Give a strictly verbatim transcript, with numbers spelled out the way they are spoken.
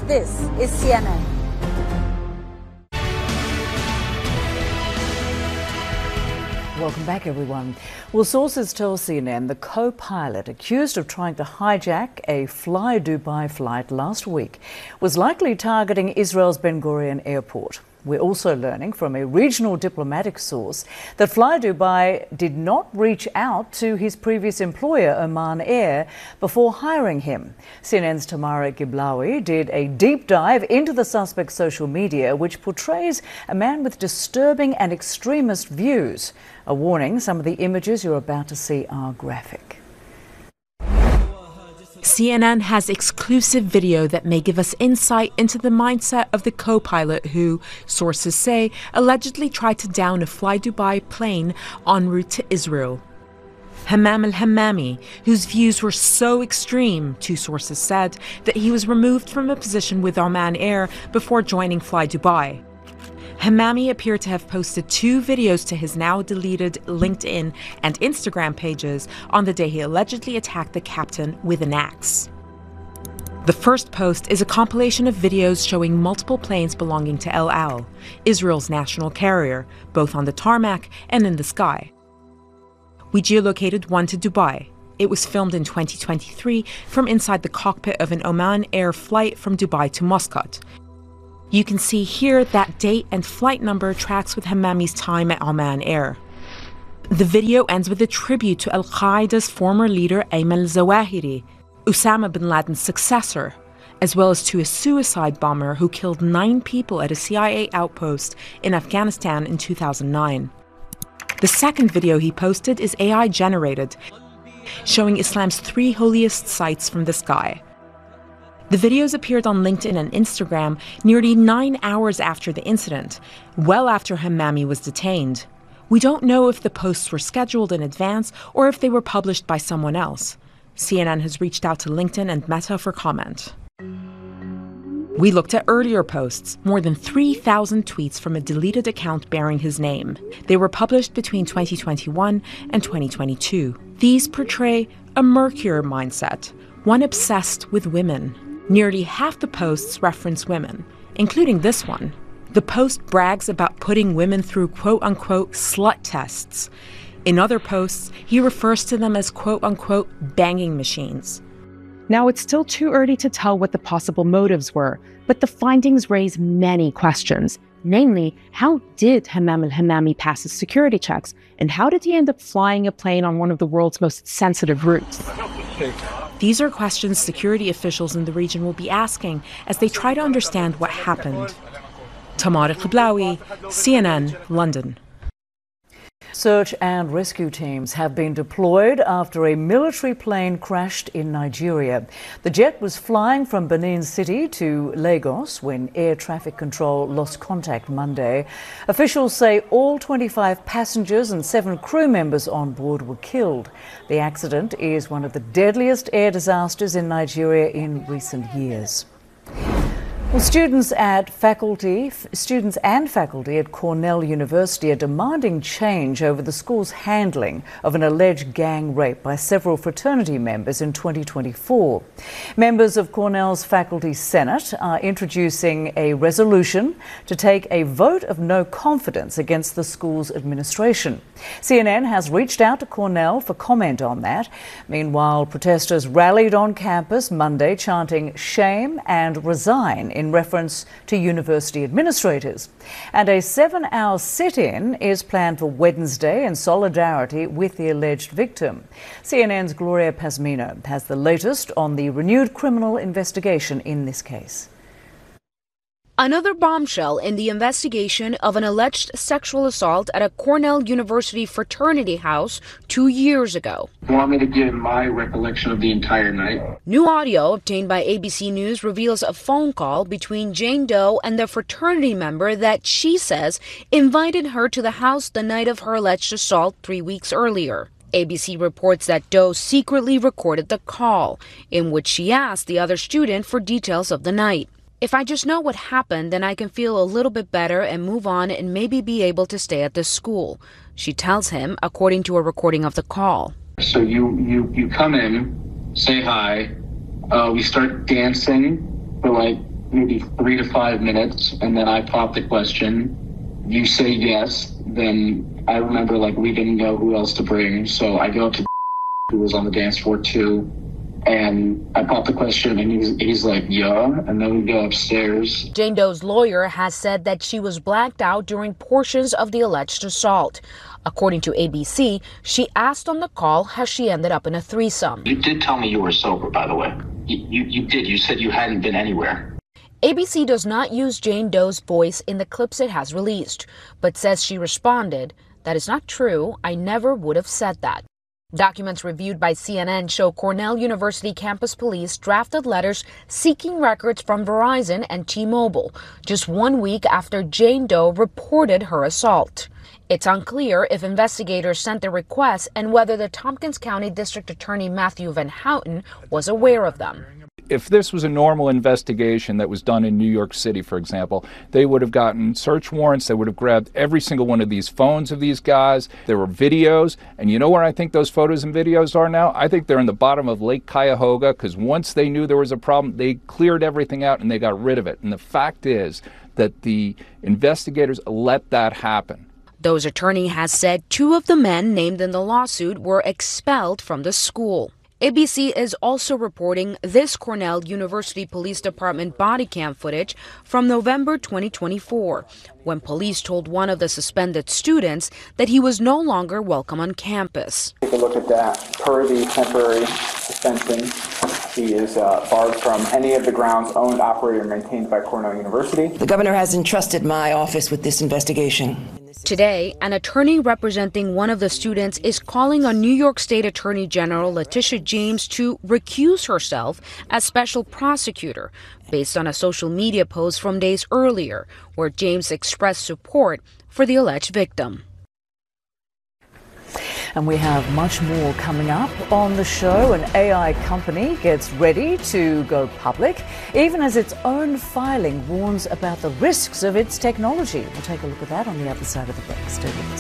This is C N N. Welcome back, everyone. Well, sources tell C N N the co-pilot accused of trying to hijack a Fly Dubai flight last week was likely targeting Israel's Ben Gurion airport. We're also learning from a regional diplomatic source that Fly Dubai did not reach out to his previous employer, Oman Air, before hiring him. C N N's Tamara Giblawi did a deep dive into the suspect's social media, which portrays a man with disturbing and extremist views. A warning, some of the images you're about to see are graphic. C N N has exclusive video that may give us insight into the mindset of the co-pilot who, sources say, allegedly tried to down a Fly Dubai plane en route to Israel. Hammam al-Hammami, whose views were so extreme, two sources said, that he was removed from a position with Oman Air before joining Fly Dubai. Hammami appeared to have posted two videos to his now deleted LinkedIn and Instagram pages on the day he allegedly attacked the captain with an axe. The first post is a compilation of videos showing multiple planes belonging to El Al, Israel's national carrier, both on the tarmac and in the sky. We geolocated one to Dubai. It was filmed in twenty twenty-three from inside the cockpit of an Oman Air flight from Dubai to Muscat. You can see here that date and flight number tracks with Hammami's time at Oman Air. The video ends with a tribute to Al-Qaeda's former leader Ayman al-Zawahiri, Osama bin Laden's successor, as well as to a suicide bomber who killed nine people at a C I A outpost in Afghanistan in two thousand nine. The second video he posted is A I generated, showing Islam's three holiest sites from the sky. The videos appeared on LinkedIn and Instagram nearly nine hours after the incident, well after Hammami was detained. We don't know if the posts were scheduled in advance or if they were published by someone else. C N N has reached out to LinkedIn and Meta for comment. We looked at earlier posts, more than three thousand tweets from a deleted account bearing his name. They were published between twenty twenty-one and twenty twenty-two. These portray a murkier mindset, one obsessed with women. Nearly half the posts reference women, including this one. The post brags about putting women through quote-unquote slut tests. In other posts, he refers to them as quote-unquote banging machines. Now, it's still too early to tell what the possible motives were, but the findings raise many questions. Namely, how did Hammam al-Hammami pass his security checks? And how did he end up flying a plane on one of the world's most sensitive routes? These are questions security officials in the region will be asking as they try to understand what happened. Tamara Giblawi, C N N, London. Search and rescue teams have been deployed after a military plane crashed in Nigeria. The jet was flying from Benin City to Lagos when air traffic control lost contact Monday. Officials say all twenty-five passengers and seven crew members on board were killed. The accident is one of the deadliest air disasters in Nigeria in recent years. Well, students at faculty, students and faculty at Cornell University are demanding change over the school's handling of an alleged gang rape by several fraternity members in twenty twenty-four. Members of Cornell's Faculty Senate are introducing a resolution to take a vote of no confidence against the school's administration. C N N has reached out to Cornell for comment on that. Meanwhile, protesters rallied on campus Monday chanting "shame" and "resign" in reference to university administrators. And a seven-hour sit-in is planned for Wednesday in solidarity with the alleged victim. C N N's Gloria Pazmino has the latest on the renewed criminal investigation in this case. Another bombshell in the investigation of an alleged sexual assault at a Cornell University fraternity house two years ago. You want me to give my recollection of the entire night? New audio obtained by A B C News reveals a phone call between Jane Doe and the fraternity member that she says invited her to the house the night of her alleged assault three weeks earlier. A B C reports that Doe secretly recorded the call, in which she asked the other student for details of the night. If I just know what happened, then I can feel a little bit better and move on and maybe be able to stay at this school, she tells him, according to a recording of the call. So you, you, you come in, say hi, uh, we start dancing for like maybe three to five minutes, and then I pop the question. You say yes, then I remember like we didn't know who else to bring, so I go up to who was on the dance floor too, and I pop the question, and he's, he's like, yeah, and then we go upstairs. Jane Doe's lawyer has said that she was blacked out during portions of the alleged assault. According to A B C, she asked on the call how she ended up in a threesome. You did tell me you were sober, by the way. You, you, you did. You said you hadn't been anywhere. A B C does not use Jane Doe's voice in the clips it has released, but says she responded, "That is not true. I never would have said that." Documents reviewed by C N N show Cornell University campus police drafted letters seeking records from Verizon and T-Mobile just one week after Jane Doe reported her assault. It's unclear if investigators sent the requests and whether the Tompkins County District Attorney Matthew Van Houten was aware of them. If this was a normal investigation that was done in New York City, for example, they would have gotten search warrants. They would have grabbed every single one of these phones of these guys. There were videos. And you know where I think those photos and videos are now? I think they're in the bottom of Lake Cuyahoga, because once they knew there was a problem, they cleared everything out and they got rid of it. And the fact is that the investigators let that happen. Doe's attorney has said two of the men named in the lawsuit were expelled from the school. A B C is also reporting this Cornell University Police Department body cam footage from November twenty twenty-four, when police told one of the suspended students that he was no longer welcome on campus. Take a look at that. Per the temporary suspension, he is uh, barred from any of the grounds owned, operated, or maintained by Cornell University. The governor has entrusted my office with this investigation. Today, an attorney representing one of the students is calling on New York State Attorney General Letitia James to recuse herself as special prosecutor, based on a social media post from days earlier, where James expressed support for the alleged victim. And we have much more coming up on the show. An A I company gets ready to go public, even as its own filing warns about the risks of its technology. We'll take a look at that on the other side of the break. Stay with us.